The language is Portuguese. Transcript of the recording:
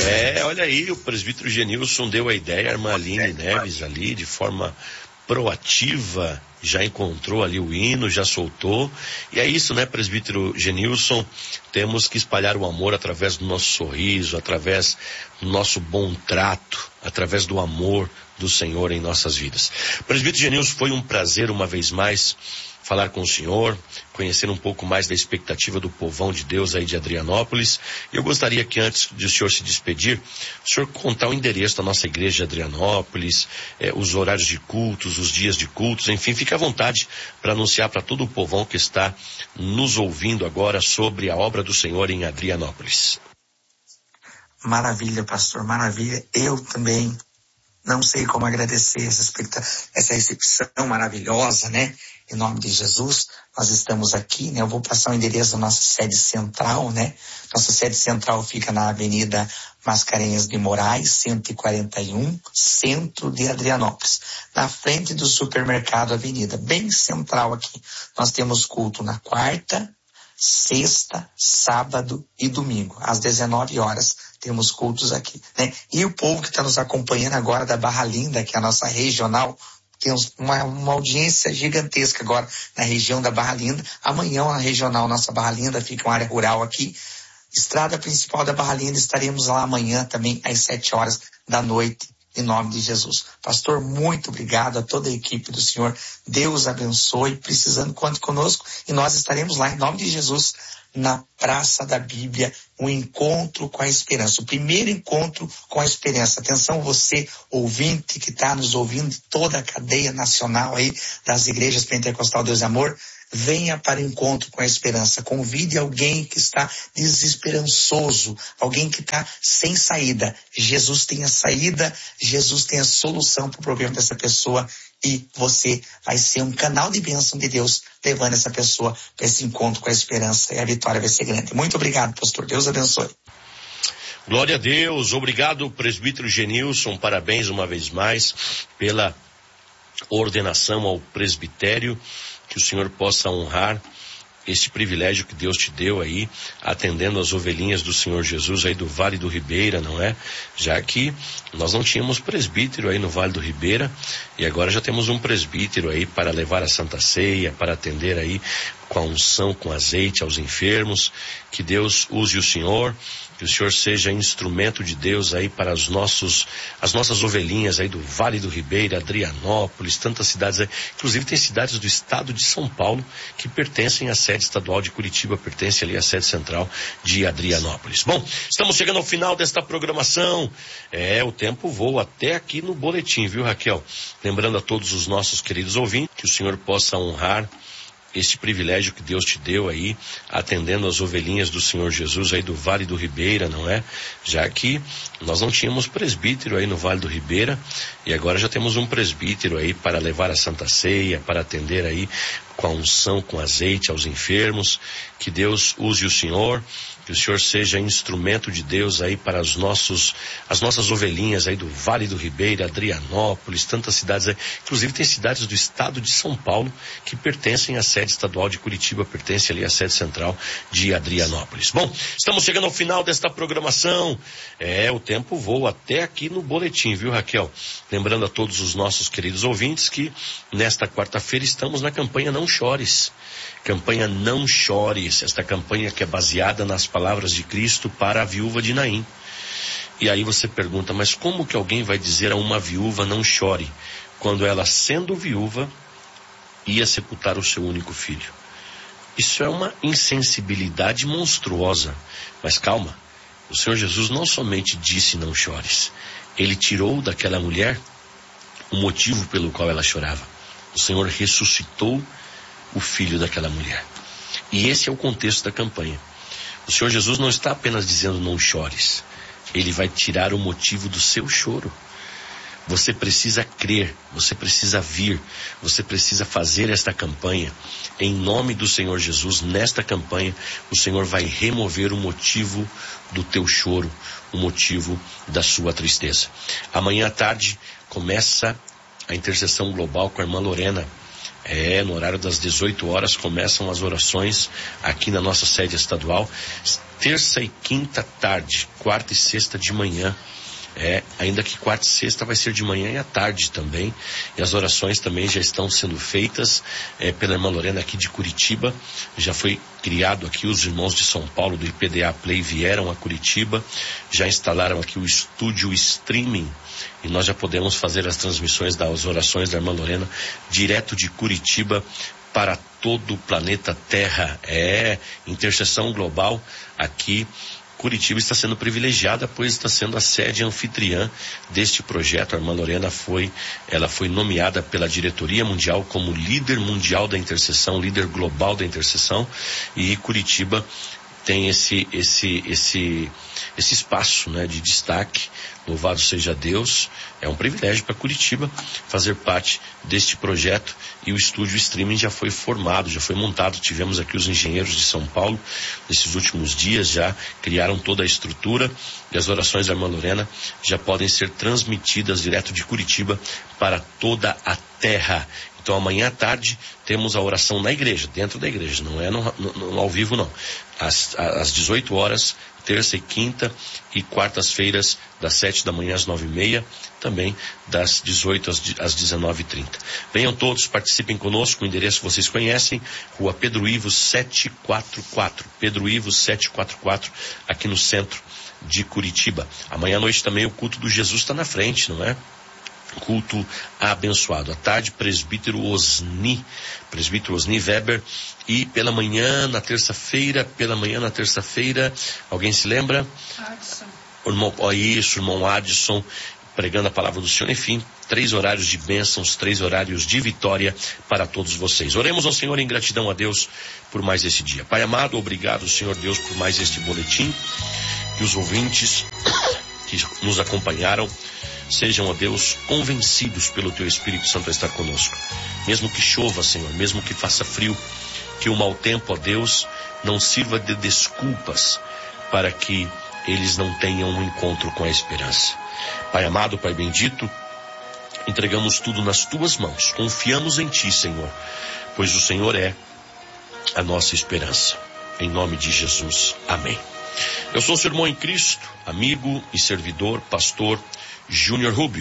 Olha aí, o presbítero Genilson deu a ideia, a irmã Aline Neves ali, de forma proativa, já encontrou ali o hino, já soltou. E é isso, né, presbítero Genilson? Temos que espalhar o amor através do nosso sorriso, através do nosso bom trato, através do amor do Senhor em nossas vidas. Presbítero Genilson, foi um prazer uma vez mais falar com o senhor, conhecer um pouco mais da expectativa do povão de Deus aí de Adrianópolis. Eu gostaria que, antes de o senhor se despedir, o senhor contar o endereço da nossa igreja de Adrianópolis, os horários de cultos, os dias de cultos, enfim, fique à vontade para anunciar para todo o povão que está nos ouvindo agora sobre a obra do Senhor em Adrianópolis. Maravilha, pastor, maravilha. Eu também não sei como agradecer essa recepção maravilhosa, né? Em nome de Jesus, nós estamos aqui, né? Eu vou passar o endereço da nossa sede central, né? Nossa sede central fica na Avenida Mascarenhas de Moraes, 141, centro de Adrianópolis, na frente do supermercado Avenida, bem central aqui. Nós temos culto na quarta, sexta, sábado e domingo, às 19 horas. Temos cultos aqui, né? E o povo que está nos acompanhando agora da Barra Linda, que é a nossa regional, temos uma audiência gigantesca agora na região da Barra Linda. Amanhã a regional nossa Barra Linda fica uma área rural aqui. Estrada principal da Barra Linda, estaremos lá amanhã também às 7 horas da noite, em nome de Jesus. Pastor, muito obrigado a toda a equipe do Senhor. Deus abençoe. Precisando, conte conosco e nós estaremos lá em nome de Jesus, na Praça da Bíblia, um encontro com a esperança, o primeiro encontro com a esperança. Atenção você, ouvinte que está nos ouvindo de toda a cadeia nacional aí das igrejas Pentecostal Deus e Amor, venha para o encontro com a esperança. Convide alguém que está desesperançoso, alguém que está sem saída. Jesus tem a saída, Jesus tem a solução para o problema dessa pessoa e você vai ser um canal de bênção de Deus, levando essa pessoa para esse encontro com a esperança e a vitória vai ser grande. Muito obrigado, pastor. Deus abençoe. Glória a Deus. Obrigado, presbítero Genilson. Parabéns uma vez mais pela ordenação ao presbitério. Que o Senhor possa honrar este privilégio que Deus te deu aí, atendendo as ovelhinhas do Senhor Jesus aí do Vale do Ribeira, não é? Já que nós não tínhamos presbítero aí no Vale do Ribeira, e agora já temos um presbítero aí para levar a Santa Ceia, para atender aí com a unção, com azeite aos enfermos. Que Deus use o Senhor, que o Senhor seja instrumento de Deus aí para as nossas ovelhinhas aí do Vale do Ribeira, Adrianópolis, tantas cidades aí. Inclusive tem cidades do estado de São Paulo que pertencem à sede estadual de Curitiba, pertence ali à sede central de Adrianópolis. Bom, estamos chegando ao final desta programação. O tempo voa até aqui no boletim, viu, Raquel? Lembrando a todos os nossos queridos ouvintes que o Senhor possa honrar este privilégio que Deus te deu aí, atendendo as ovelhinhas do Senhor Jesus aí do Vale do Ribeira, não é? Já que nós não tínhamos presbítero aí no Vale do Ribeira, e agora já temos um presbítero aí para levar a Santa Ceia, para atender aí com a unção, com azeite aos enfermos. Que Deus use o Senhor, que o Senhor seja instrumento de Deus aí para as nossas ovelhinhas aí do Vale do Ribeira, Adrianópolis, tantas cidades aí. Inclusive tem cidades do estado de São Paulo que pertencem à sede estadual de Curitiba, pertence ali à sede central de Adrianópolis. Bom, estamos chegando ao final desta programação. O tempo voa até aqui no boletim, viu, Raquel? Lembrando a todos os nossos queridos ouvintes que nesta quarta-feira estamos na campanha Não Chores. Campanha Não Chores, esta campanha que é baseada nas palavras de Cristo para a viúva de Naim. E aí você pergunta, mas como que alguém vai dizer a uma viúva não chore, quando ela, sendo viúva, ia sepultar o seu único filho? Isso é uma insensibilidade monstruosa. Mas calma, o Senhor Jesus não somente disse não chores, Ele tirou daquela mulher o motivo pelo qual ela chorava. O Senhor ressuscitou o filho daquela mulher. E esse é o contexto da campanha. O Senhor Jesus não está apenas dizendo não chores. Ele vai tirar o motivo do seu choro. Você precisa crer, você precisa vir, você precisa fazer esta campanha. Em nome do Senhor Jesus, nesta campanha, o Senhor vai remover o motivo do teu choro, o motivo da sua tristeza. Amanhã à tarde começa a intercessão global com a irmã Lorena. No horário das 18 horas começam as orações aqui na nossa sede estadual. Terça e quinta tarde, quarta e sexta de manhã. Ainda que quarta e sexta vai ser de manhã e à tarde também. E as orações também já estão sendo feitas pela irmã Lorena aqui de Curitiba. Já foi criado aqui, os irmãos de São Paulo do IPDA Play vieram a Curitiba, já instalaram aqui o estúdio streaming e nós já podemos fazer as transmissões das orações da irmã Lorena direto de Curitiba para todo o planeta Terra. Intercessão global aqui. Curitiba está sendo privilegiada, pois está sendo a sede anfitriã deste projeto. A irmã Lorena foi nomeada pela diretoria mundial como líder mundial da intercessão, líder global da intercessão, e Curitiba tem esse espaço, né, de destaque. Louvado seja Deus. É um privilégio para Curitiba fazer parte deste projeto, e o estúdio streaming já foi formado, já foi montado. Tivemos aqui os engenheiros de São Paulo nesses últimos dias, já criaram toda a estrutura, e as orações da irmã Lorena já podem ser transmitidas direto de Curitiba para toda a terra. Então amanhã à tarde temos a oração na igreja, dentro da igreja, não é no ao vivo não. Às 18 horas, terça e quinta, e quartas-feiras, das 7 da manhã às 9h30, também das 18 às 19h30. Venham todos, participem conosco. O endereço vocês conhecem, Rua Pedro Ivo 744, Pedro Ivo 744, aqui no centro de Curitiba. Amanhã à noite também o culto do Jesus está na frente, não é? Culto abençoado. À tarde, presbítero Osni Weber. E pela manhã na terça-feira, alguém se lembra? Irmão Adson, pregando a palavra do Senhor. Enfim, 3 horários de bênçãos, 3 horários de vitória para todos vocês. Oremos ao Senhor em gratidão a Deus por mais esse dia. Pai amado, obrigado, Senhor Deus, por mais este boletim. Que os ouvintes que nos acompanharam sejam, ó Deus, convencidos pelo Teu Espírito Santo a estar conosco. Mesmo que chova, Senhor, mesmo que faça frio, que o mau tempo, ó Deus, não sirva de desculpas para que eles não tenham um encontro com a esperança. Pai amado, Pai bendito, entregamos tudo nas Tuas mãos. Confiamos em Ti, Senhor, pois o Senhor é a nossa esperança. Em nome de Jesus. Amém. Eu sou o seu irmão em Cristo, amigo e servidor, pastor Júnior Rubio.